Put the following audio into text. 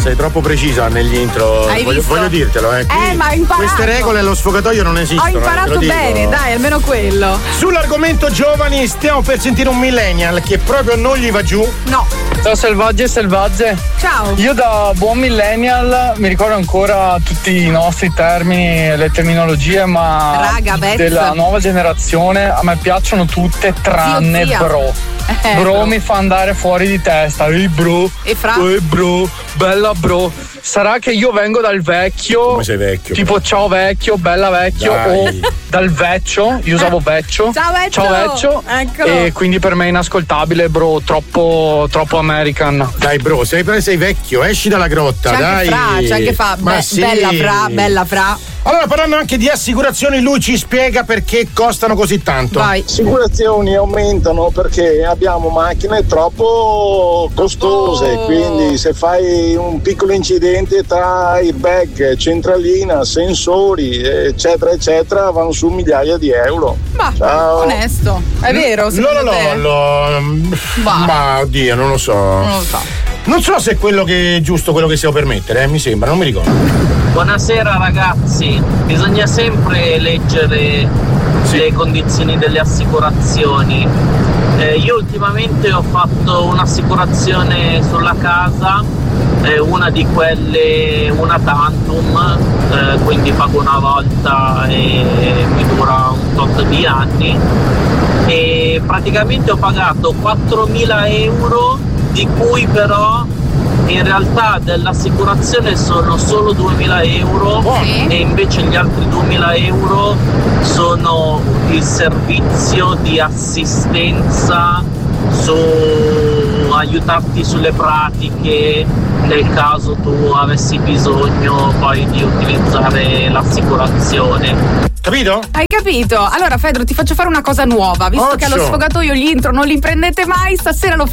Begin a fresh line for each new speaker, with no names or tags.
sei troppo precisa negli intro. Voglio dirtelo,
ma ho imparato.
Queste regole allo sfogatoio non esistono.
Ho imparato bene, dai, almeno quello.
Sull'argomento giovani stiamo per sentire un millennial che proprio non gli va giù.
No.
Ciao selvaggi e selvagge.
Ciao.
Io da buon millennial mi ricordo ancora tutti i nostri termini e le terminologie, ma della nuova generazione a me piacciono tutte tranne bro. Bro mi fa andare fuori di testa. Ehi bro.
E fra?
Bro, bella bro. Sarà che io vengo dal vecchio.
Come sei vecchio?
Tipo ciao vecchio, bella vecchio.
Dai.
O dal vecchio. Io usavo vecchio.
Ciao vecchio. Eccolo.
E quindi per me è inascoltabile, bro. Troppo American.
Dai bro, sei vecchio, esci dalla grotta, dai.
C'è anche fa.
Sì.
Bella fra.
Allora, parlando anche di assicurazioni, lui ci spiega perché costano così tanto.
Vai.
Assicurazioni aumentano perché abbiamo macchine troppo costose, quindi se fai un piccolo incidente tra airbag, centralina, sensori, eccetera, eccetera, vanno su migliaia di euro. Ciao.
Onesto, è vero?
Ma oddio, non lo so. Non so se è quello che è giusto, quello che si può permettere, mi sembra, non mi ricordo.
Buonasera ragazzi, bisogna sempre leggere le condizioni delle assicurazioni. Io ultimamente ho fatto un'assicurazione sulla casa, una di quelle, una tantum, quindi pago una volta e mi dura un tot di anni, e praticamente ho pagato 4.000 euro, di cui però in realtà dell'assicurazione sono solo 2.000 euro e invece gli altri 2.000 euro sono il servizio di assistenza su aiutarti sulle pratiche nel caso tu avessi bisogno poi di utilizzare l'assicurazione.
Capito?
Hai capito? Allora Fedro, ti faccio fare una cosa nuova, visto che allo sfogatoio gli intro non li prendete mai, stasera lo